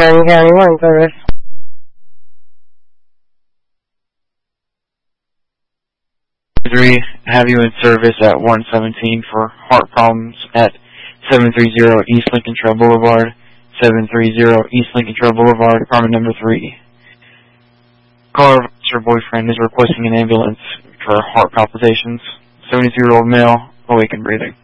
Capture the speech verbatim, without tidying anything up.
Bryan County one service. three, have you in service at one seventeen for heart problems at seven thirty East Lincoln Trail Boulevard, seven thirty East Lincoln Trail Boulevard, apartment number three. Caller, her boyfriend is requesting an ambulance for heart palpitations. seventy-three-year-old male, awake and breathing.